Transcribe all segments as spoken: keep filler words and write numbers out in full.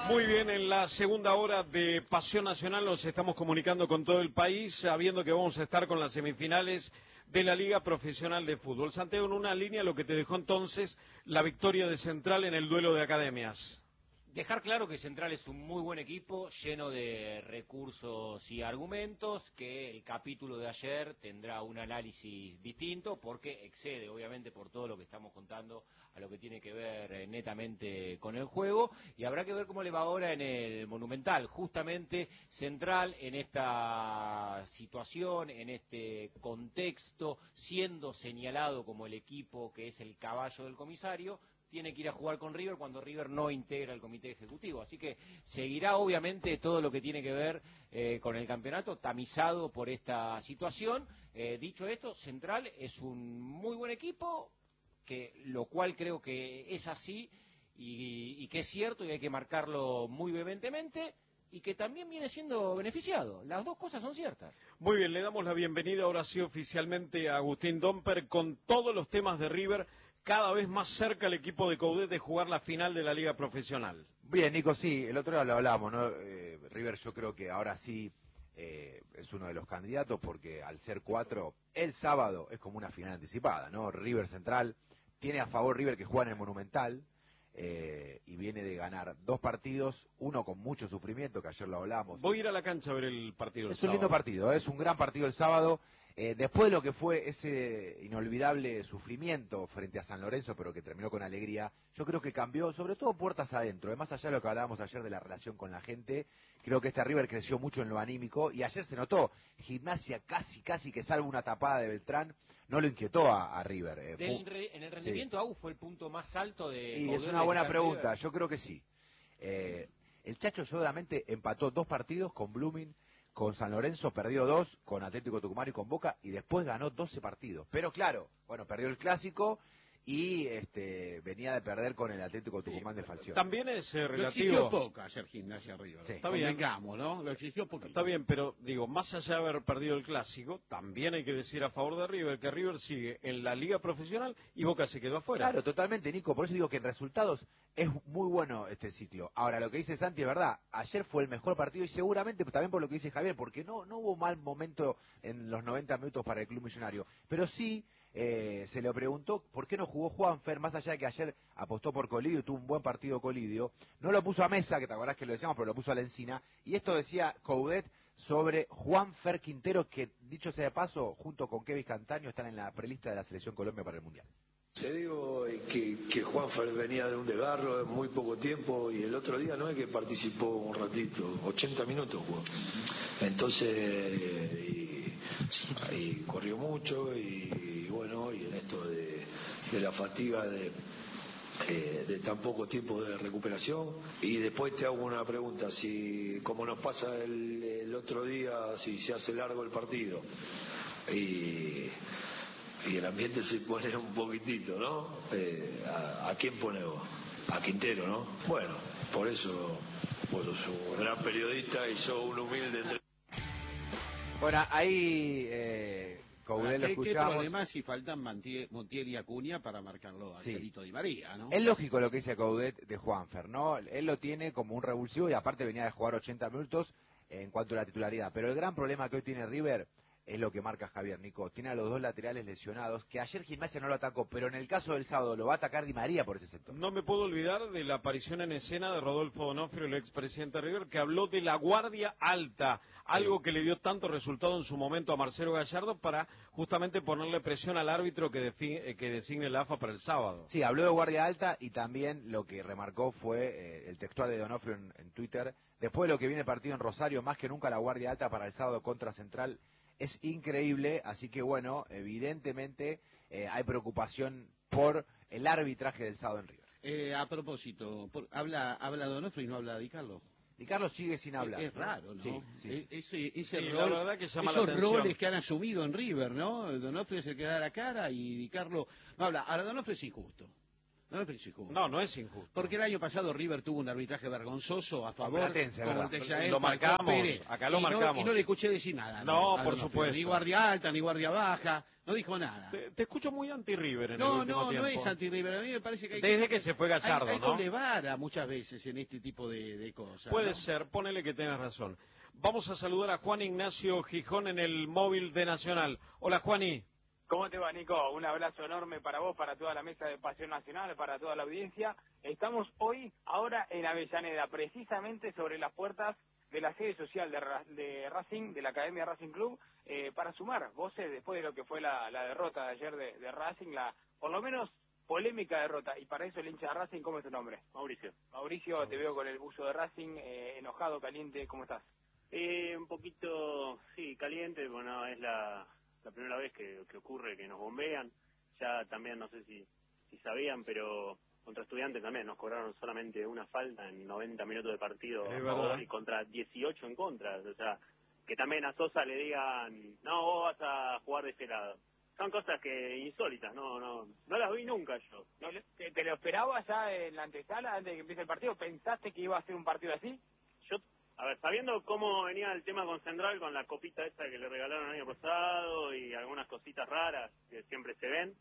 Muy bien, en la segunda hora de Pasión Nacional nos estamos comunicando con todo el país, sabiendo que vamos a estar con las semifinales de la Liga Profesional de Fútbol. Santiago, en una línea, lo que te dejó entonces la victoria de Central en el duelo de academias. Dejar claro que Central es un muy buen equipo, lleno de recursos y argumentos, que el capítulo de ayer tendrá un análisis distinto, porque excede, obviamente, por todo lo que estamos contando, a lo que tiene que ver eh, netamente con el juego, y habrá que ver cómo le va ahora en el Monumental. Justamente Central, en esta situación, en este contexto, siendo señalado como el equipo que es el caballo del comisario, tiene que ir a jugar con River cuando River no integra el comité ejecutivo. Así que seguirá obviamente todo lo que tiene que ver eh, con el campeonato, tamizado por esta situación. Eh, dicho esto, Central es un muy buen equipo, que lo cual creo que es así y, y que es cierto y hay que marcarlo muy vehementemente, y que también viene siendo beneficiado. Las dos cosas son ciertas. Muy bien, le damos la bienvenida ahora sí oficialmente a Agustín Domper con todos los temas de River. Cada vez más cerca el equipo de Coudet de jugar la final de la Liga Profesional. Bien, Nico, sí, el otro día lo hablábamos, ¿no? Eh, River yo creo que ahora sí eh, es uno de los candidatos, porque al ser cuatro, el sábado es como una final anticipada, ¿no? River Central, tiene a favor River que juega en el Monumental, eh, y viene de ganar dos partidos, uno con mucho sufrimiento, que ayer lo hablamos. Voy a ir a la cancha a ver el partido. Es un lindo partido, ¿eh? Es un gran partido el sábado. Eh, después de lo que fue ese inolvidable sufrimiento frente a San Lorenzo, pero que terminó con alegría, yo creo que cambió, sobre todo puertas adentro. Más allá de lo que hablábamos ayer de la relación con la gente, creo que este River creció mucho en lo anímico, y ayer se notó. Gimnasia casi, casi que salvo una tapada de Beltrán, no lo inquietó a, a River. Eh, Del re, en el rendimiento, sí. Agu fue el punto más alto de... Y es una buena pregunta, yo creo que sí. Eh, el Chacho solamente empató dos partidos con Blooming, con San Lorenzo, perdió dos, con Atlético Tucumán y con Boca, y después ganó doce partidos. Pero claro, bueno, perdió el Clásico y este venía de perder con el Atlético Tucumán sí, de Falcioni. También es eh, relativo. Lo exigió poco ayer Gimnasia River. Sí. Está bien. Convengamos, ¿no? Lo exigió poquito. Está bien, pero digo, más allá de haber perdido el Clásico, también hay que decir a favor de River que River sigue en la Liga Profesional y Boca se quedó afuera. Claro, totalmente, Nico. Por eso digo que en resultados es muy bueno este ciclo. Ahora, lo que dice Santi es verdad. Ayer fue el mejor partido, y seguramente también por lo que dice Javier, porque no, no hubo mal momento en los noventa minutos para el Club Millonario. Pero sí eh, se le preguntó por qué no jugó Juanfer, más allá de que ayer apostó por Colidio y tuvo un buen partido Colidio. No lo puso a Mesa, que te acordás que lo decíamos, pero lo puso a la Encina. Y esto decía Coudet sobre Juanfer Quintero, que dicho sea de paso, junto con Kevin Cantaño, están en la prelista de la Selección Colombia para el Mundial. Te digo que, que Juanfer venía de un desgarro en muy poco tiempo, y el otro día no es que participó un ratito, ochenta minutos jugó. Entonces, y, y corrió mucho, y, y bueno, y en esto de, de la fatiga de, eh, de tan poco tiempo de recuperación. Y después te hago una pregunta, si como nos pasa el, el otro día, si se hace largo el partido y... y el ambiente se pone un poquitito, ¿no? Eh, ¿a, ¿A quién pone vos? A Quintero, ¿no? Bueno, por eso vos sos un gran periodista y sos un humilde... Bueno, ahí eh, Coudet lo ¿Qué, escuchamos. ¿Qué problema si faltan Montiel y Acuña para marcarlo a Angelito sí. Di María, ¿no? Es lógico lo que dice Coudet de Juanfer, ¿no? Él lo tiene como un revulsivo, y aparte venía de jugar ochenta minutos en cuanto a la titularidad. Pero el gran problema que hoy tiene River es lo que marca Javier, Nico. Tiene a los dos laterales lesionados, que ayer Gimnasia no lo atacó, pero en el caso del sábado lo va a atacar Di María por ese sector. No me puedo olvidar de la aparición en escena de Rodolfo Donofrio, el expresidente de River, que habló de la guardia alta, sí. Algo que le dio tanto resultado en su momento a Marcelo Gallardo para justamente ponerle presión al árbitro que, define, que designe el A F A para el sábado. Sí, habló de guardia alta, y también lo que remarcó fue eh, el textual de Donofrio en, en Twitter. Después de lo que viene el partido en Rosario, más que nunca la guardia alta para el sábado contra Central es increíble, así que bueno, evidentemente eh, hay preocupación por el arbitraje del sábado en River. Eh, a propósito, por, habla habla Donofrio y no habla Di Carlo. Di Carlo sigue sin hablar. Es, es raro, ¿no? Sí, sí, sí. Ese, ese sí, rol, la verdad que llama esos la atención. roles que han asumido en River, ¿no? Donofrio es el que da la cara y Di Carlo no habla. Ahora, Donofrio es injusto. No es injusto. No, no es injusto. Porque el año pasado River tuvo un arbitraje vergonzoso a favor Platense, como ¿verdad? el Texael, Lo Falcón marcamos, Pérez, acá lo y no, marcamos. y no le escuché decir nada. No, a por Donofrio, supuesto. Ni guardia alta, ni guardia baja, no dijo nada. Te, te escucho muy anti-River en el No, último no, tiempo. no es anti-River. A mí me parece que hay Desde que, que se fue Gallardo, hay, hay ¿no? doble vara muchas veces en este tipo de, de cosas. Puede ¿no? ser, ponele que tengas razón. Vamos a saludar a Juan Ignacio Gijón en el móvil de Nacional. Hola, Juani. ¿Cómo te va, Nico? Un abrazo enorme para vos, para toda la mesa de Pasión Nacional, para toda la audiencia. Estamos hoy, ahora en Avellaneda, precisamente sobre las puertas de la sede social de, Ra- de Racing, de la Academia Racing Club, eh, para sumar voces después de lo que fue la, la derrota de ayer de, de Racing, la por lo menos polémica derrota. Y para eso el hincha de Racing, ¿cómo es tu nombre? Mauricio. Mauricio, te veo con el buzo de Racing, eh, enojado, caliente, ¿cómo estás? Eh, un poquito, sí, caliente, bueno, es la, la primera vez que, que ocurre que nos bombean. Ya también, no sé si, si sabían, pero contra Estudiantes también nos cobraron solamente una falta en noventa minutos de partido Es a verdad. favor y contra dieciocho en contra. O sea, que también a Sosa le digan, no, vos vas a jugar de ese lado. Son cosas que insólitas, no no no las vi nunca yo. ¿No le- ¿Te, te lo esperabas ya en la antesala, antes de que empiece el partido? ¿Pensaste que iba a ser un partido así? Yo, a ver, sabiendo cómo venía el tema con Central, con la copita esa que le regalaron el año pasado y algunas cositas raras que siempre se ven,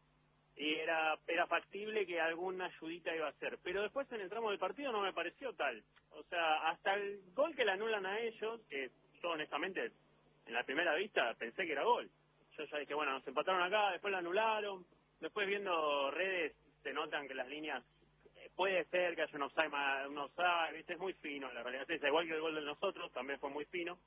y era era factible que alguna ayudita iba a hacer. Pero después en el tramo del partido no me pareció tal. O sea, hasta el gol que le anulan a ellos, que yo honestamente en la primera vista pensé que era gol. Yo ya dije, bueno, nos empataron acá, después la anularon. Después viendo redes se notan que las líneas, eh, puede ser que haya un offside, ma- un offside, ¿viste? Es muy fino, la realidad es esa. Igual que el gol de nosotros, también fue muy fino.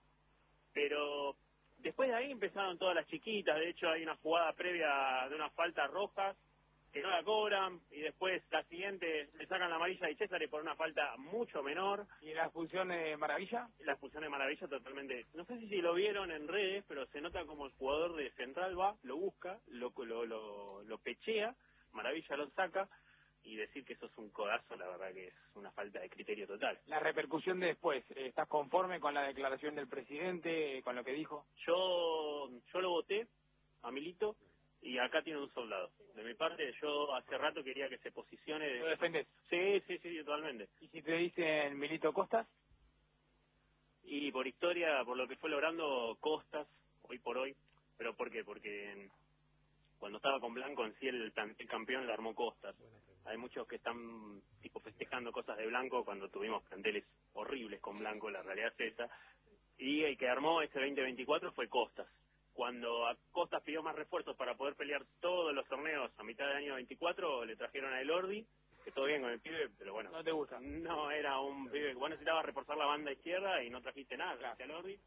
Pero después de ahí empezaron todas las chiquitas. De hecho, hay una jugada previa de una falta roja que no la cobran, y después la siguiente le sacan la amarilla a César por una falta mucho menor. ¿Y la expulsión de Maravilla? La expulsión de Maravilla totalmente, no sé si lo vieron en redes, pero se nota como el jugador de Central va, lo busca, lo, lo, lo, lo pechea, Maravilla lo saca, y decir que eso es un codazo, la verdad que es una falta de criterio total. La repercusión de después, eh, ¿estás conforme con la declaración del presidente, eh, con lo que dijo? Yo, yo lo voté a Milito, y acá tiene un soldado. De mi parte, yo hace rato quería que se posicione. De... ¿Lo defendés? Sí, sí, sí, totalmente. ¿Y si te dicen Milito Costas? Y por historia, por lo que fue logrando Costas, hoy por hoy, pero ¿por qué? Porque cuando estaba con Blanco en sí el, el campeón le armó Costas. Hay muchos que están tipo festejando cosas de Blanco cuando tuvimos planteles horribles con Blanco, la realidad es esa. Y el que armó este veinte veinticuatro fue Costas. Cuando a Costas pidió más refuerzos para poder pelear todos los torneos a mitad del año veinticuatro, le trajeron a Elordi, que todo bien con el pibe, pero bueno. ¿No te gusta? No, era un pibe que vos necesitabas reforzar la banda izquierda y no trajiste nada, trajiste a Elordi.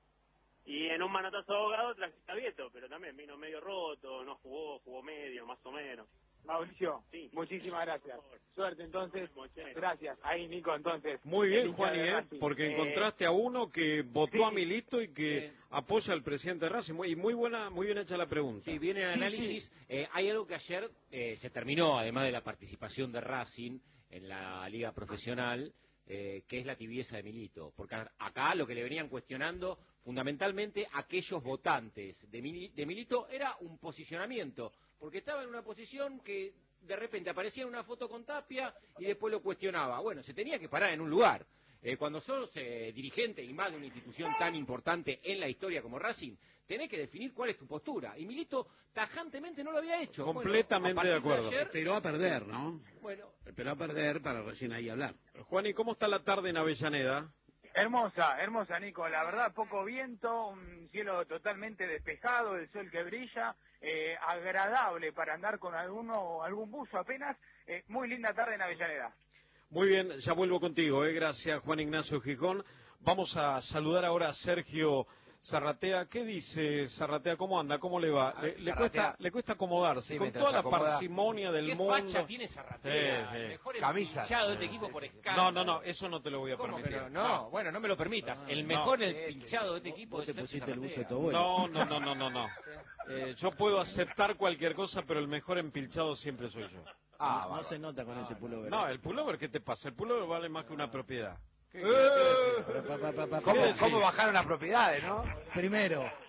Y en un manotazo ahogado trajiste a Vieto, pero también vino medio roto, no jugó, jugó medio, más o menos. Mauricio, Sí. muchísimas gracias. Por favor. Suerte entonces. Muchas Gracias. Ahí, Nico, entonces. Muy el bien, hincha Juani, de ¿eh? Racing. Porque Eh, encontraste a uno que votó sí. a Milito y que apoya al presidente de Racing. Muy- Y muy buena, muy bien hecha la pregunta. Sí, viene el análisis. Eh, hay algo que ayer eh, se terminó, además de la participación de Racing en la liga profesional, eh, que es la tibieza de Milito. Porque a- acá lo que le venían cuestionando, fundamentalmente, aquellos votantes de, Mili- de Milito, era un posicionamiento. Porque estaba en una posición que de repente aparecía una foto con Tapia y después lo cuestionaba. Bueno, se tenía que parar en un lugar. Eh, cuando sos eh, dirigente y más de una institución tan importante en la historia como Racing, tenés que definir cuál es tu postura. Y Milito tajantemente no lo había hecho. Completamente Bueno, a de partir acuerdo. ayer, Esperó a perder, ¿no? bueno, Esperó a perder para recién ahí hablar. Juani, ¿cómo está la tarde en Avellaneda? Hermosa, hermosa, Nico. La verdad, poco viento, un cielo totalmente despejado, el sol que brilla, eh, agradable para andar con alguno algún buzo apenas. Eh, muy linda tarde en Avellaneda. Muy bien, ya vuelvo contigo, ¿eh? Gracias, Juan Ignacio Gijón. Vamos a saludar ahora a Sergio Zarratea. ¿Qué dice Zarratea? ¿Cómo anda? ¿Cómo le va? Ah, Le, le Zarratea. cuesta, le cuesta acomodarse, Sí, con mientras toda se la acomoda. parsimonia del qué mundo. facha tiene Zarratea. Sí, sí. El mejor Camisas. empinchado de este equipo por escándalo. No, no, no, eso no te lo voy a ¿Cómo que permitir. no? No, bueno, no me lo permitas. El No, mejor sí, empinchado sí. de este equipo Vos es te Sergio pusiste el buzo de Zarratea. tu abuelo. No, no, no, no, no, no. Eh, yo puedo aceptar cualquier cosa, pero el mejor empilchado siempre soy yo. Ah, no, no bárbaro. se nota con ese pullover. No, el pullover, ¿qué te pasa? El pullover vale más que una propiedad. ¿Qué, qué ¡Eh! Pero, pa, pa, pa, pa, ¿Cómo, ¿Qué cómo decís? bajaron las propiedades, no? Primero,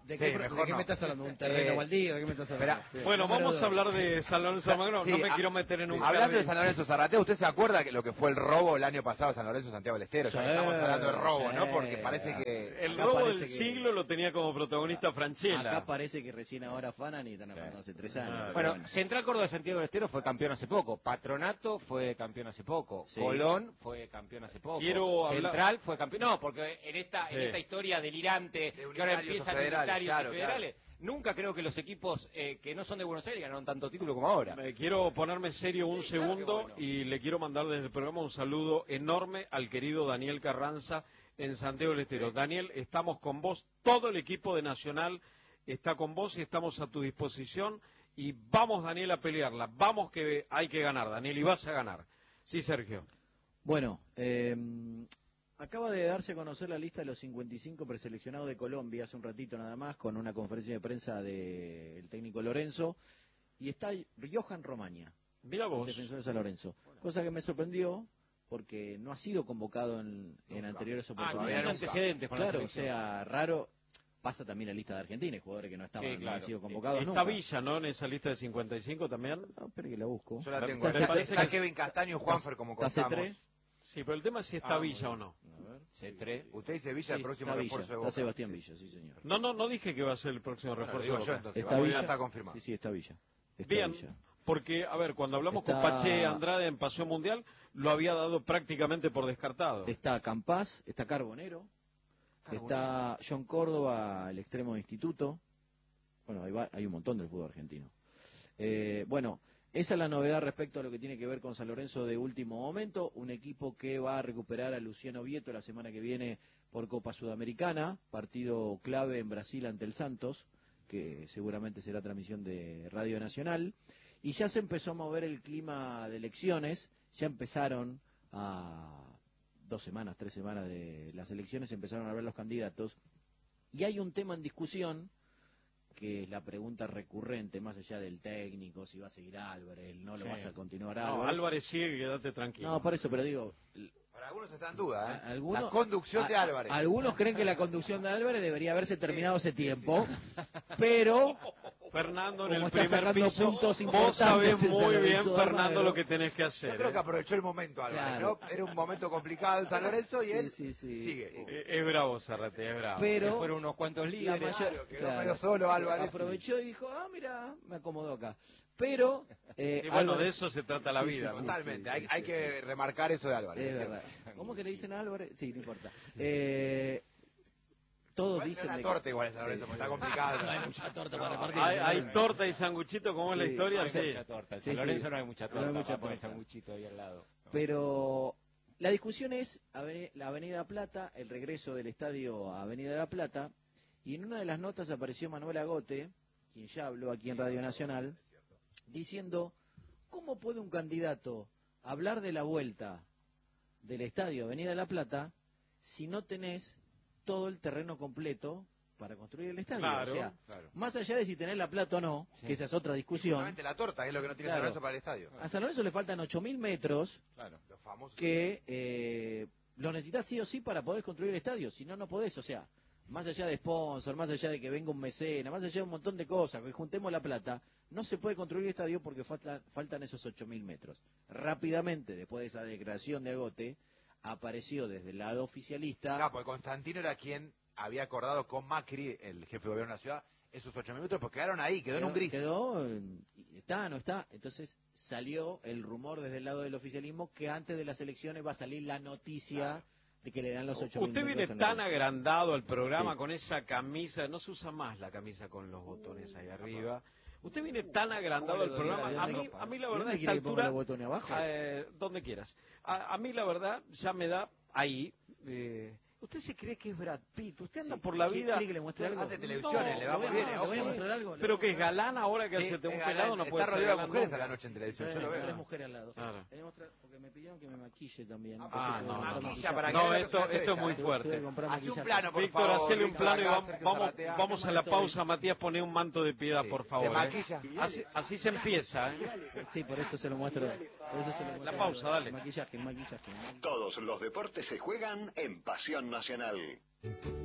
¿De Sí, qué, pro- mejor de qué no. me estás hablando? ¿Un terreno Eh, baldío? ¿De qué me estás hablando? Verá, Sí. Bueno, Número vamos a dos. hablar de San Lorenzo de Magno. Sí, No me a- quiero meter en un Hablando de jardín. San Lorenzo Zarratea, ¿usted se acuerda que lo que fue el robo el año pasado San Lorenzo Santiago del Estero? Ya que Sí, estamos hablando de robo, ¿no? sí. Porque parece que... El Acá robo parece del que- siglo lo tenía como protagonista Franchella. Acá parece que recién ahora afanan y están afanando hace tres años. Ah, pero Bueno, bueno. Central Córdoba de Santiago del Estero fue campeón hace poco. Patronato fue campeón hace poco. Sí. Colón fue campeón hace poco. Quiero hablar- Central fue campeón. No, porque en esta, Sí. en esta historia delirante que ahora unitarios empiezan o federales, unitarios claro, y federales, nunca creo que los equipos eh, que no son de Buenos Aires ganaron tanto título como ahora. Me quiero ponerme serio un Sí, claro que segundo bueno. y le quiero mandar desde el programa un saludo enorme al querido Daniel Carranza en Santiago del Estero. Daniel, estamos con vos, todo el equipo de Nacional está con vos y estamos a tu disposición y vamos, Daniel, a pelearla. Vamos que hay que ganar, Daniel, y vas a ganar. Sí, Sergio. Bueno, eh, acaba de darse a conocer la lista de los cincuenta y cinco preseleccionados de Colombia hace un ratito nada más, con una conferencia de prensa del técnico Lorenzo, y está Johan Romaña, Mira el vos. defensor de San Lorenzo, cosa que me sorprendió porque no ha sido convocado en, en anteriores Ah, oportunidades. tenían antecedentes con la Claro, o selección. sea, raro. Pasa también la lista de Argentina, hay jugadores que no estaban, Sí, no claro. han sido convocados Está nunca. Villa, ¿no? En esa lista de cincuenta y cinco también. No, espere que la busco. Yo la Me- tengo. me Está, parece está que- Kevin Castaño y Juanfer, como ¿Está C contamos. tres? Sí, pero el tema es si está Ah, Villa muy o no. A ver. C tres. Usted dice Villa, el Sí, próximo está refuerzo Villa, de Boca. está Sebastián Sí. Villa, sí señor. No, no, no dije que va a ser el próximo Bueno, lo refuerzo. digo de yo, Boca. entonces. ¿Está Vamos, ya Villa? está confirmado. Sí, sí, está Villa. Está Bien, Villa. porque, a ver, cuando hablamos con Está- Pache Andrade en Pasión Mundial, lo había dado prácticamente por descartado. Está Campás, está Carbonero, está John Córdoba, el extremo de Instituto. Bueno, hay, va- hay un montón del fútbol argentino. Eh, bueno, esa es la novedad respecto a lo que tiene que ver con San Lorenzo de último momento. Un equipo que va a recuperar a Luciano Vieto la semana que viene por Copa Sudamericana. Partido clave en Brasil ante el Santos, que seguramente será transmisión de Radio Nacional. Y ya se empezó a mover el clima de elecciones. Ya empezaron a dos semanas, tres semanas de las elecciones, empezaron a ver los candidatos. Y hay un tema en discusión, que es la pregunta recurrente, más allá del técnico, si va a seguir Álvarez, no lo Sí. vas a continuar No, Álvarez. Álvarez sigue, quédate tranquilo. No, por eso, pero digo, Para algunos está en duda, ¿eh? a- algunos, La conducción de a- a- Álvarez. algunos creen que la conducción de Álvarez debería haberse terminado hace tiempo, pero Fernando en como el está primer sacando piso, puntos vos importantes sabés en San muy bien, Lorenzo de Fernando, Almagro. lo que tenés que hacer. Yo creo que ¿eh? aprovechó el momento, Álvarez, Claro. ¿no? Era un momento complicado en San Lorenzo y Sí, él sí, sí. sigue. Eh, Es bravo, Zarrate, es bravo. pero Fueron unos cuantos la líderes. mayor, Claro, quedó claro, medio solo Álvarez. aprovechó y dijo, ah, mira, me acomodó acá. Pero, eh, Y bueno, Álvarez- de eso se trata la Sí, vida. sí, ¿no? sí. Totalmente, hay, sí, hay sí, que remarcar eso de Álvarez. Es ¿cierto? verdad. ¿Cómo que le dicen a Álvarez? Sí, no importa. Eh, todos Igual dicen... no es de la que- torta igual en San Lorenzo, Sí. porque está complicado. No hay mucha torta para repartir. Hay, hay torta y sanguchito, como es la Sí, historia, No hay sí. mucha torta. En Sí, San sí. Lorenzo no hay mucha No torta. hay mucha va a poner torta. sanguchito ahí al lado. No. Pero la discusión es aveni- la Avenida Plata, el regreso del estadio a Avenida La Plata, y en una de las notas apareció Manuel Agote, quien ya habló aquí en Radio Nacional, diciendo, ¿cómo puede un candidato hablar de la vuelta del estadio Avenida La Plata si no tenés todo el terreno completo para construir el estadio? Claro, o sea, claro. más allá de si tenés la plata o no, Sí. que esa es otra discusión, Justamente la torta, que es lo que no tiene Claro. San Lorenzo para el estadio. a San Lorenzo le faltan ocho mil metros Claro. Los famosos. que eh, lo necesitas sí o sí para poder construir el estadio, si no, no podés, o sea, más allá de sponsor, más allá de que venga un mecena, más allá de un montón de cosas, que juntemos la plata, no se puede construir el estadio porque falta, faltan esos ocho mil metros. Rápidamente, después de esa declaración de Agote, apareció desde el lado oficialista, Claro, porque Constantino era quien había acordado con Macri, el jefe de gobierno de la ciudad, esos ocho mil metros, pues quedaron ahí, quedó en un gris. quedó, eh, está, no está, entonces salió el rumor desde el lado del oficialismo que antes de las elecciones va a salir la noticia de que le dan los ocho mil Usted metros viene en tan Lorenzo. agrandado al programa Sí. con esa camisa, no se usa más la camisa con los botones ahí arriba. Usted viene tan agrandado al programa, a mí, a mí la ¿Y verdad, dónde a esta quiere que ponga altura, los botones abajo? eh, donde quieras. A, a mí la verdad ya me da ahí. eh, usted se cree que es Brad Pitt, usted anda Sí. por la ¿Quiere- vida. quiere que le muestre algo? Hace televisiones, No, le va le voy muy a- bien. le ¿eh? voy a Ojo. mostrar algo. le Pero voy que a es mostrar- galán ahora que Sí, hace un es pelado galán, no puede está ser rodeado de galán mujeres nunca. a la noche en televisión, Sí, yo lo veo. Tres mujeres al lado. Claro. Le voy a mostrar, porque me pidieron que me maquille también. Ah, entonces no, tuve que no. comprar Maquilla maquillaje. para que No, vea esto, lo que esto es muy estrella, fuerte. Tuve que comprar Hace un maquillaje. plano, por Víctor, favor. hacele un Víctor, plano y acá, vamos, Sergio vamos, Zaratea. vamos a la pausa. Matías, pone un manto de piedad, Sí, por se favor. ¿eh? maquilla. Así, así se empieza. ¿eh? Sí, por eso se lo muestro. Por eso se lo muestro. pausa, dale. Maquillaje, maquillaje. Todos los deportes se juegan en Pasión Nacional.